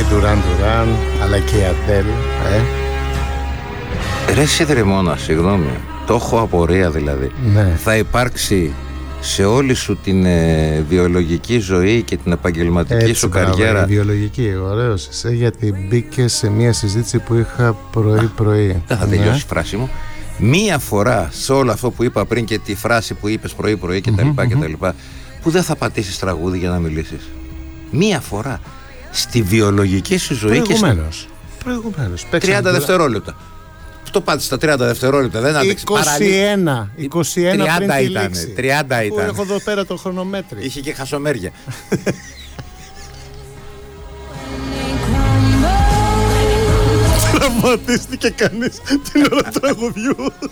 Ντουράν Ντουράν, αλλά και η Αντέλ. Ρε Σιδρημώνα, συγγνώμη, το έχω απορία δηλαδή. Ναι. Θα υπάρξει σε όλη σου την βιολογική ζωή και την επαγγελματική σου καριέρα. Η βιολογική, ωραίος είσαι, γιατί μπήκε σε μια συζήτηση που είχα πρωί-πρωί. Δεν θα τελειώσει η φράση μου. Μία φορά σε όλο αυτό που είπα πριν και τη φράση που είπες πρωί-πρωί κτλ. Που δεν θα πατήσεις τραγούδι για να μιλήσεις. Μία φορά στη βιολογική σου ζωή. Προηγουμένως. 30 δευτερόλεπτα. Το πάτησε στα 30 δευτερόλεπτα, δεν άντεξε. 21 πριν τη λήξη. 30 ήταν. Έχω εδώ πέρα το χρονομέτρη. Είχε και χασομέρια. Τραυματίστηκε κανείς την ώρα του τραγουδιού.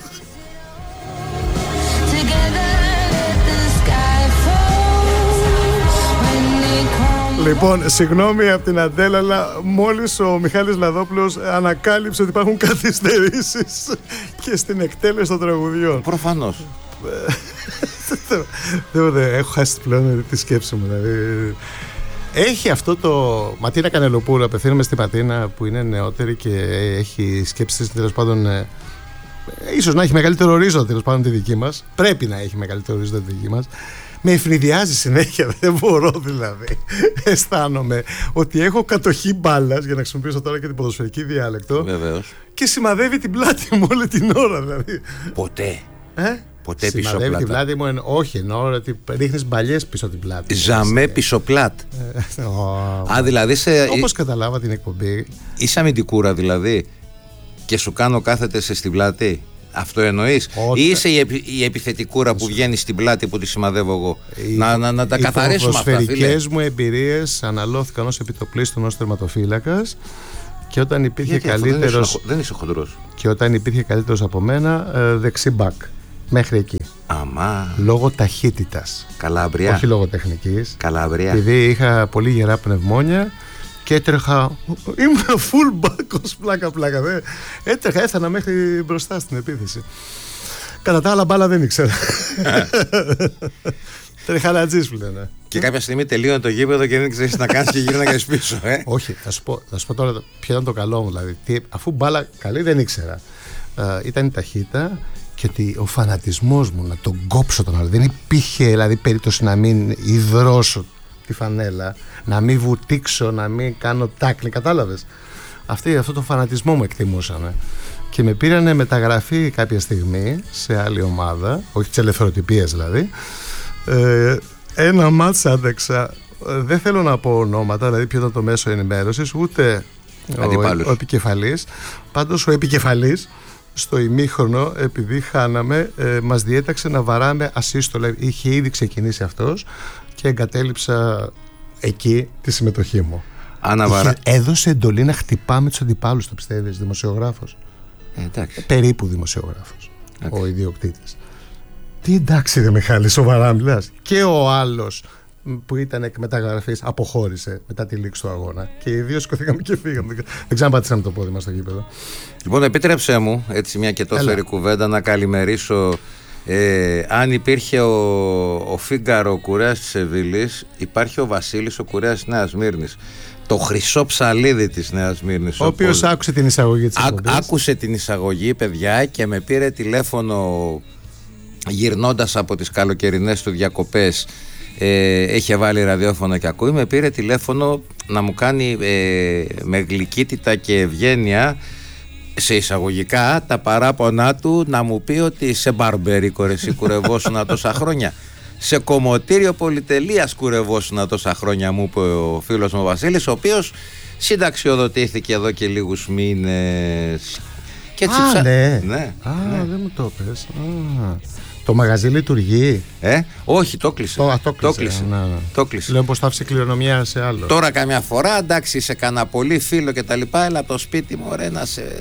Λοιπόν, συγγνώμη από την Αντέλα, αλλά μόλις ο Μιχάλης Λαδόπουλος ανακάλυψε ότι υπάρχουν καθυστερήσεις και στην εκτέλεση των τραγουδιών. Προφανώς. Έχω χάσει πλέον τη σκέψη μου. Δηλαδή. Έχει αυτό το Ματίνα Κανελοπούλου, απευθύνομαι στη Ματίνα που είναι νεότερη και έχει σκέψεις τέλος πάντων. Ίσως να έχει μεγαλύτερο ορίζοντα τέλος πάντων τη δική μας. Πρέπει να έχει μεγαλύτερο ορίζοντα τη δική μας. Με ευνηδιάζει συνέχεια, δεν μπορώ δηλαδή. Αισθάνομαι ότι έχω κατοχή μπάλας, για να χρησιμοποιήσω τώρα και την ποδοσφαιρική διάλεκτο. Βεβαίως. Και σημαδεύει την πλάτη μου όλη την ώρα δηλαδή. Ποτέ. Ποτέ πίσω σημαδεύει πλάτα. την πλάτη μου, όχι, εννοώ ότι ρίχνεις μπαλιές πίσω την πλάτη. Ζαμέ πίσω πλάτ. Δηλαδή όπως καταλάβα την εκπομπή. Είσαι αμυντικούρα δηλαδή και σου κάνω κάθετες στην πλάτη. Αυτό εννοείς? Ή είσαι η επιθετικούρα που βγαίνει στην πλάτη που τη σημαδεύω εγώ? Να τα καθαρίσουμε αυτά, φίλε. Οι προσφαιρικές μου εμπειρίες αναλώθηκαν ως επιτοπλίστων, ως τερματοφύλακας. Και όταν υπήρχε καλύτερος. Δεν είσαι χοντρός. Και όταν υπήρχε καλύτερος από μένα, δεξί μπακ. Μέχρι εκεί. Αμά. Λόγω ταχύτητας. Καλάμπρια. Όχι λόγω τεχνικής. Καλάμπρια. Επειδή είχα πολύ γερά πνευμόνια και έτρεχα. Ήμουν full back ως πλάκα. Έτρεχα, έφτανα μέχρι μπροστά στην επίθεση. Κατά τα άλλα, μπάλα δεν ήξερα. Τρεχαλατζής που λένε. Και κάποια στιγμή τελείωνε το γήπεδο και δεν ξέρεις να κάνεις και γύρναγες πίσω. Όχι, θα σου πω τώρα ποιο ήταν το καλό μου. Δηλαδή, αφού μπάλα καλή δεν ήξερα. Ήταν η ταχύτητα και ότι ο φανατισμός μου να τον κόψω τον άλλο. Δεν υπήρχε δηλαδή περίπτωση να μην υδρώσω τη φανέλα, να μην βουτήξω, να μην κάνω τάκλι. Κατάλαβες? Αυτό το φανατισμό μου εκτιμούσαν. Και με πήρανε μεταγραφή κάποια στιγμή σε άλλη ομάδα, όχι τις ελευθεροτυπίες δηλαδή. Ένα μάτς άντεξα. Δεν θέλω να πω ονόματα, δηλαδή ποιο ήταν το μέσο ενημέρωσης, ούτε ο επικεφαλής. Πάντως ο επικεφαλής στο ημίχρονο, επειδή χάναμε, μας διέταξε να βαράμε ασύστολα. Είχε ήδη ξεκινήσει αυτός και εγκατέλειψα εκεί τη συμμετοχή μου. Έδωσε εντολή να χτυπάμε τους αντιπάλους, το πιστεύεις, δημοσιογράφος. Περίπου δημοσιογράφος, ο ιδιοκτήτης. Τι εντάξει ρε Μιχάλη, σοβαρά μιλάς? Και ο άλλος που ήταν εκ μεταγραφής αποχώρησε μετά τη λήξη του αγώνα. Και οι δύο σκοθήκαμε και φύγαμε. Δεν ξαναπατήσαμε το πόδι μας στο γήπεδο. Λοιπόν, επίτρεψέ μου, έτσι μια και τόφερη κουβέντα, να καλημερίσω. Αν υπήρχε ο Φίγκαρο, ο κουρέας της Σεβίλης, υπάρχει ο Βασίλης, ο κουρέας της Νέας Σμύρνης. Το χρυσό ψαλίδι της Νέας Σμύρνης. Ο οποίος άκουσε την εισαγωγή της εκπομπής. Άκουσε την εισαγωγή, παιδιά, και με πήρε τηλέφωνο γυρνώντας από τις καλοκαιρινές του διακοπές. Έχει βάλει ραδιόφωνο και ακούει. Με πήρε τηλέφωνο να μου κάνει με γλυκύτητα και ευγένεια, σε εισαγωγικά, τα παράπονά του, να μου πει ότι σε μπαρμπερίκο ρε εσύ κουρευόσουνα τόσα χρόνια. Σε κομμωτήριο πολυτελείας κουρευόσουνα τόσα χρόνια, μου είπε ο φίλος μου ο Βασίλης, ο οποίος συνταξιοδοτήθηκε εδώ και λίγους μήνες. Και έτσι ναι. Δεν μου το πες. Το μαγαζί λειτουργεί? Όχι, το κλείσε. Το κλείσε. Λέω πως θα άφησε κληρονομιά σε άλλο. Τώρα καμιά φορά, εντάξει, σε κανένα πολύ φίλο και τα λοιπά, έλα από το σπίτι μου, ωραία, να σε...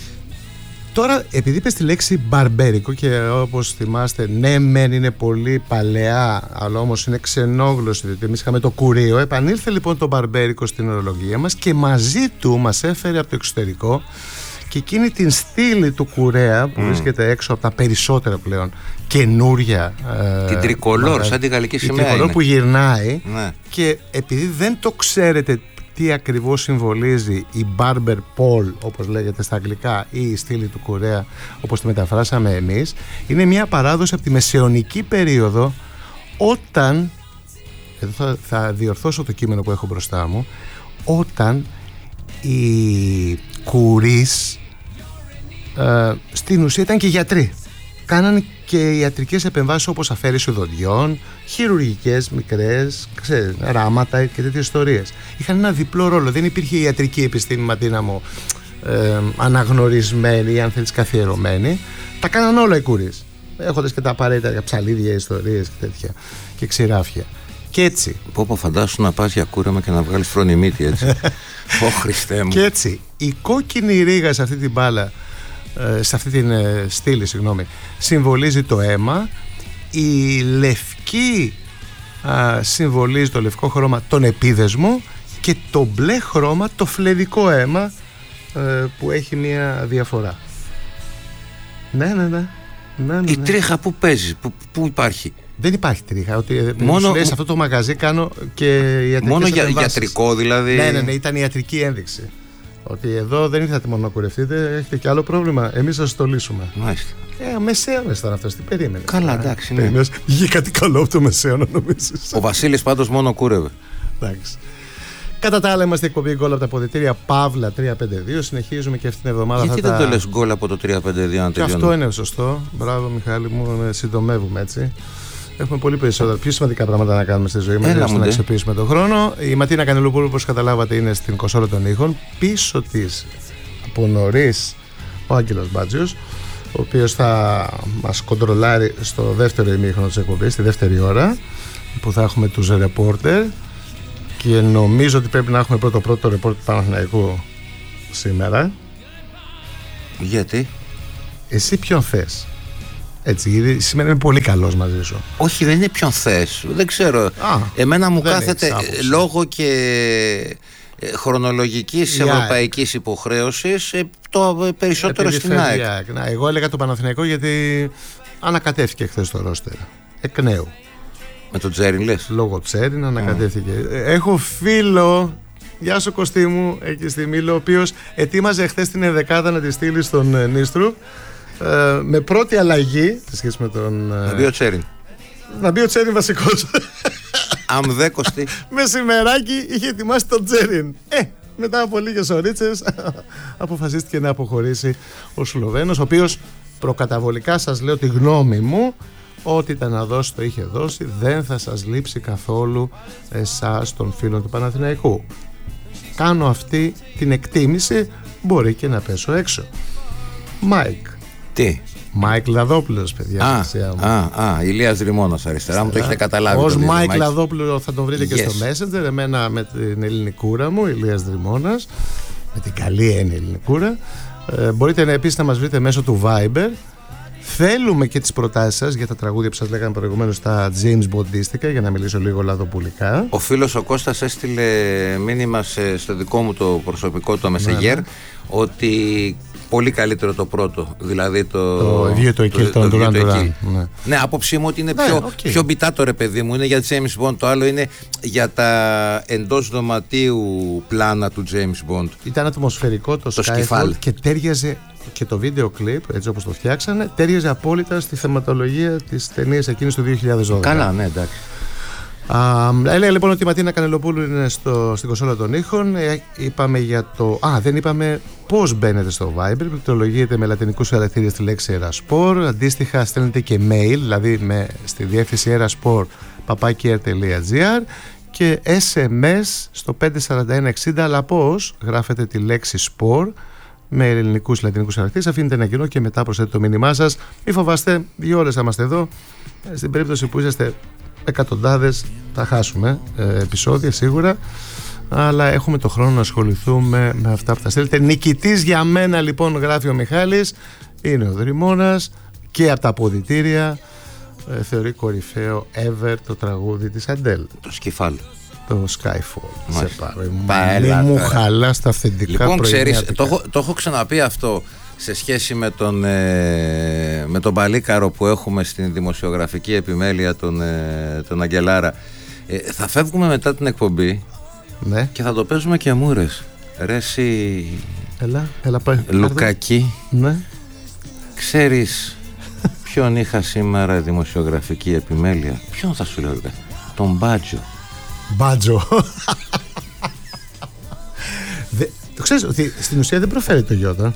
Τώρα, επειδή είπες τη λέξη μπαρμπέρικο και όπως θυμάστε, ναι μεν είναι πολύ παλαιά, αλλά όμως είναι ξενόγλωση, διότι εμείς είχαμε το κουρίο. Επανήλθε λοιπόν το μπαρμπέρικο στην ορολογία μας και μαζί του μας έφερε από το εξωτερικό και εκείνη την στήλη του κουρέα που βρίσκεται έξω από τα περισσότερα πλέον καινούρια. Την τρικολόρ, σαν τη γαλλική σημαία. Την τρικολόρ που γυρνάει. Ναι. Και επειδή δεν το ξέρετε τι ακριβώς συμβολίζει η Barber Pole, όπως λέγεται στα αγγλικά, ή η στήλη του Κουρέα, όπως τη μεταφράσαμε εμείς, είναι μια παράδοση από τη μεσαιωνική περίοδο, όταν, εδώ θα διορθώσω το κείμενο που έχω μπροστά μου, όταν οι κουρείς στην ουσία ήταν και γιατροί. Κάνανε και ιατρικές επεμβάσεις, όπως αφαίρεση ουδοδιών, χειρουργικές μικρές, ράματα και τέτοιες ιστορίες. Είχαν ένα διπλό ρόλο. Δεν υπήρχε ιατρική επιστήμη, Ματίνα μου, αναγνωρισμένη ή αν θέλεις καθιερωμένη. Τα κάναν όλα οι κουρείς, έχοντας και τα απαραίτητα ψαλίδια, ιστορίες και τέτοια και ξηράφια. Και έτσι. Πω φαντάσου να πας για κούρεμα και να βγάλεις φρονιμίτη, έτσι. Ω Χριστέ μου. Και έτσι η κόκκινη ρίγα σε αυτή την μπάλα, σε αυτή την στήλη, συμβολίζει το αίμα. Η λευκή συμβολίζει, το λευκό χρώμα, τον επίδεσμο, και το μπλε χρώμα το φλεδικό αίμα, που έχει μια διαφορά. Ναι. Η τρίχα που παίζει, που υπάρχει? Δεν υπάρχει τρίχα. Ότι μόνο σε αυτό το μαγαζί κάνω και ιατρικές μόνο επεμβάσεις. Γιατρικό δηλαδή? Ναι, ήταν ιατρική ένδειξη. Ότι εδώ δεν ήρθατε μόνο να κουρευτείτε, έχετε και άλλο πρόβλημα. Εμείς θα σας το λύσουμε. Μάλιστα. Μεσαίωνες ήταν αυτός, τι περίμενες? Καλά, εντάξει. Ναι. Είχε κάτι καλό από το Μεσαίωνα, νομίζεις? Ο Βασίλης πάντως μόνο κούρευε. Εντάξει. Κατά τα άλλα, είμαστε εκπομπή γκολ από τα αποδυτήρια Παύλα 352. Συνεχίζουμε και αυτήν την εβδομάδα. Γιατί δεν το λες γκολ από το 352 να τελειώνει? Και αυτό είναι σωστό. Μπράβο, Μιχάλη μου, συντομεύουμε έτσι. Έχουμε πολύ περισσότερα, πιο σημαντικά πράγματα να κάνουμε στη ζωή μας, για να αξιοποιήσουμε τον χρόνο. Η Ματίνα Κανελοπούλου, όπως καταλάβατε, είναι στην κονσόλα των ήχων. Πίσω της από νωρίς ο Άγγελος Μπάτζιος, ο οποίος θα μας κοντρολάρει στο δεύτερο ημίχρονο της εκπομπής, στη δεύτερη ώρα, που θα έχουμε τους ρεπόρτερ. Και νομίζω ότι πρέπει να έχουμε πρώτο ρεπόρτερ του Παναθηναϊκού σήμερα. Γιατί? Εσύ ποιον θες? Έτσι, γιατί σήμερα είμαι πολύ καλός μαζί σου. Όχι, δεν είναι ποιον θες. Δεν ξέρω. Εμένα μου κάθεται λόγω και χρονολογικής ευρωπαϊκής υποχρέωσης το περισσότερο στην ΑΕΚ. Εγώ έλεγα το Παναθηναϊκό γιατί ανακατεύτηκε χθες το ρόστερ. Εκ νέου. Με τον Τσέριν λες? Λόγω Τσέριν ανακατεύτηκε. Έχω φίλο, γεια σου Κωστή μου, εκεί στη Μήλο, ο οποίος ετοίμαζε χθες την ενδεκάδα να τη στείλει στον Νίστρου. Με πρώτη αλλαγή σε σχέση με τον. Να μπει ο Τσέριν. Να μπει ο Τσέριν βασικός. Αμδέκοστη. Μεσημεράκι είχε ετοιμάσει τον Τσέριν. Μετά από λίγες ωρίτσες αποφασίστηκε να αποχωρήσει ο Σλοβαίνος, ο οποίος προκαταβολικά σας λέω τη γνώμη μου, ό,τι ήταν να δώσει το είχε δώσει. Δεν θα σας λείψει καθόλου εσάς των φίλων του Παναθηναϊκού. Κάνω αυτή την εκτίμηση, μπορεί και να πέσω έξω. Μάικ. Τι? Μάικ Λαδόπουλος, παιδιά. Ηλίας Δρυμώνας αριστερά μου, το έχετε καταλάβει. Ως Μάικ Λαδόπουλο θα τον βρείτε και στο Messenger. Εμένα με την ελληνικούρα μου, Ηλίας Δρυμώνας, με την καλή έννοια ελληνικούρα. Μπορείτε επίσης να μας βρείτε μέσω του Viber. Θέλουμε και τις προτάσεις σας για τα τραγούδια που σας λέγαμε προηγουμένως, τα James Bondίστικα, για να μιλήσω λίγο λαδοπουλικά. Ο φίλος ο Κώστας έστειλε μήνυμα στο δικό μου το προσωπικό, το Messenger, ότι πολύ καλύτερο το πρώτο, δηλαδή το View to Kill, το Duran Duran. Ναι, άποψή μου ότι είναι πιο μπιτάτο, ρε παιδί μου. Είναι για James Bond, το άλλο είναι για τα εντός δωματίου πλάνα του James Bond. Ήταν ατμοσφαιρικό το Skyfall και τέριαζε, και το βίντεο κλιπ, έτσι όπως το φτιάξανε, τέριαζε απόλυτα στη θεματολογία της ταινίας εκείνης του 2012. Καλά, ναι, εντάξει. Έλεγα λοιπόν ότι η Ματίνα Κανελοπούλου είναι στην κονσόλα των ήχων. Είπαμε για το. δεν είπαμε πώς μπαίνετε στο Viber. Πληκτρολογείτε με λατινικούς χαρακτήρες τη λέξη Eraspor. Αντίστοιχα, στέλνετε και mail, δηλαδή στη διεύθυνση eraspor@air.gr, και SMS στο 54160. Αλλά πώς? Γράφετε τη λέξη sport με ελληνικούς λατινικούς χαρακτήρες, αφήνετε ένα κοινό και μετά προσθέτετε το μήνυμά σας. Μην φοβάστε, 2 ώρες θα είμαστε εδώ. Στην περίπτωση που είσαστε εκατοντάδες, θα χάσουμε επεισόδια σίγουρα, αλλά έχουμε το χρόνο να ασχοληθούμε με αυτά που θα στείλετε. Νικητής για μένα λοιπόν, γράφει ο Μιχάλης, είναι ο Δρυμώνας, και από τα αποδυτήρια θεωρεί κορυφαίο ever το τραγούδι της Αντέλ, το Σκυφάλ, το Skyfall. Σε πάρε, μου χαλά στα αυθεντικά. Λοιπόν, ξέρεις, το έχω ξαναπεί αυτό σε σχέση με τον παλίκαρο που έχουμε στην δημοσιογραφική επιμέλεια, τον Αγγελάρα. Θα φεύγουμε μετά την εκπομπή Ναι. Και θα το παίζουμε και μούρες. Ρε εσύ Έλα πάει. Λουκάκη, Ναι. ξέρεις ποιον είχα σήμερα δημοσιογραφική επιμέλεια? Ποιον θα σου λέω? Τον Μπάτζο. Μπάτζο. Το ξέρεις ότι στην ουσία δεν προφέρει το γιώτα.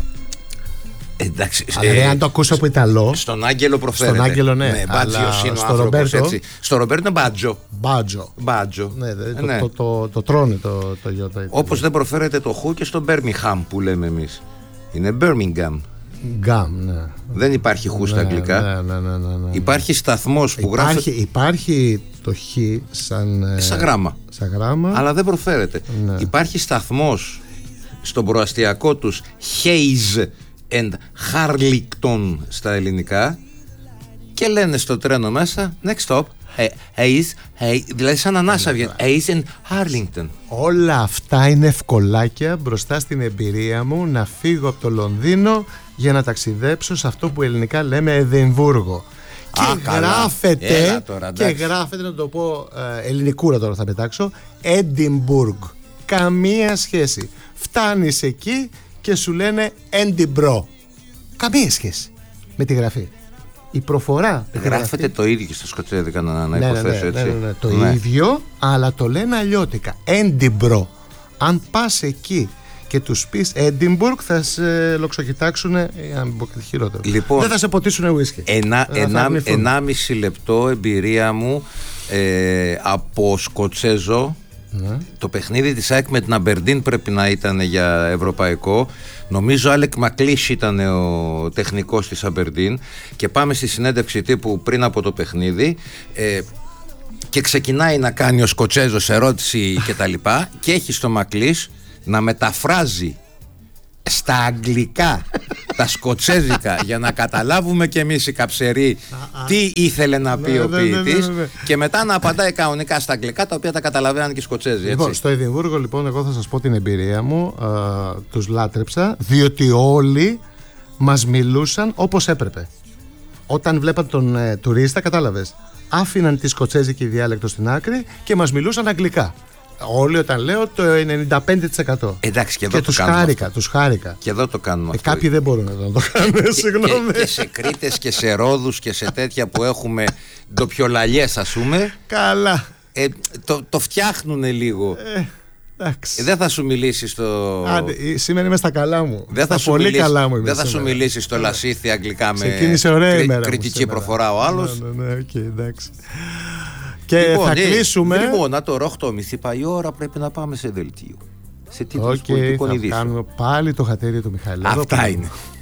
Εντάξει, Αλλά αν το ακούσω από Ιταλό. στον Άγγελο προφέρεται. Στον Άγγελο, ναι. Μπάτζιος είναι ο στο άνθρωπος, Ρομπέρτο, έτσι. Στο Ρομπέρτο είναι Μπάτζο. Μπάτζο. Ναι, Ναι. το τρώνε το γιώτα. Όπως δεν προφέρεται το χου και στο Birmingham που λέμε εμείς. Είναι Birmingham. Γκάμ, ναι. Δεν υπάρχει χου στα αγγλικά. Ναι. Υπάρχει σταθμός που γράφει Υπάρχει το χ σαν γράμμα. σαν γράμμα. Αλλά δεν προφέρεται. Ναι. Υπάρχει σταθμός στον προαστιακό τους Hayes and Harlington στα ελληνικά και λένε στο τρένο μέσα next stop Hayes, δηλαδή σαν ανάσα βγαίνει Hayes and Harlington. Όλα αυτά είναι ευκολάκια μπροστά στην εμπειρία μου να φύγω από το Λονδίνο για να ταξιδέψω σε αυτό που ελληνικά λέμε Εδιμβούργο. Και γράφεται, να το πω ελληνικούρα τώρα θα πετάξω, Edinburgh. Καμία σχέση. Φτάνεις εκεί και σου λένε Edinburgh. Καμία σχέση με τη γραφή. Η προφορά Γράφεται το ίδιο και στα σκοτσέδικα να υποθέσω έτσι. Ναι. Το ίδιο, αλλά το λένε αλλιώτικα. Edinburgh. Αν πας εκεί και τους πεις Edinburgh, θα σε λοξοκοιτάξουν, αν μην πω κάτι χειρότερο. Λοιπόν, δεν θα σε ποτίσουν ουίσκι. 1,5 λεπτό εμπειρία μου από Σκοτσέζο. Ναι. Το παιχνίδι της ΑΕΚ με την Αμπερντίν πρέπει να ήταν για ευρωπαϊκό. Νομίζω Άλεκ Μακλίς ήταν ο τεχνικός της Αμπερντίν. Και πάμε στη συνέντευξη τύπου πριν από το παιχνίδι και ξεκινάει να κάνει ο Σκοτσέζος ερώτηση και τα λοιπά. Και έχει στο Μακλίς να μεταφράζει στα αγγλικά τα σκοτσέζικα για να καταλάβουμε κι εμείς οι καψεροί τι ήθελε να πει ο ποιητής και μετά να απαντάει κανονικά στα αγγλικά, τα οποία τα καταλαβαίνουν και οι Σκοτσέζοι, έτσι. Λοιπόν, στο Εδιμβούργο λοιπόν εγώ θα σας πω την εμπειρία μου, τους λάτρεψα διότι όλοι μας μιλούσαν όπως έπρεπε. Όταν βλέπαν τον τουρίστα, κατάλαβες, άφηναν τη σκοτσέζικη διάλεκτο στην άκρη και μας μιλούσαν αγγλικά. Όλοι, όταν λέω, το 95%. Εντάξει, και εδώ το κάνουμε. Τους χάρηκα. Και εδώ το κάνουμε αυτό. Κάποιοι δεν μπορούν να το κάνουν, συγγνώμη. Και σε Κρήτες και σε Ρόδους και σε τέτοια που έχουμε ντοπιολαλιές, ας πούμε. Καλά. Το φτιάχνουν λίγο. Δεν θα σου μιλήσει στο. Σήμερα είμαι στα καλά μου. Δεν θα σου πολύ μιλήσει, καλά μου. Δεν θα σου μιλήσει στο Λασίθι αγγλικά με κριτική προφορά ο άλλος. Ναι, εντάξει. Και θα κλείσουμε. Λοιπόν, να τώρα 8.30 πάει η ώρα, πρέπει να πάμε σε δελτίο. Σε τίτλους πολιτικών ειδήσεων. Θα κάνουμε πάλι το χατήρι του Μιχαήλ. Αυτά είναι.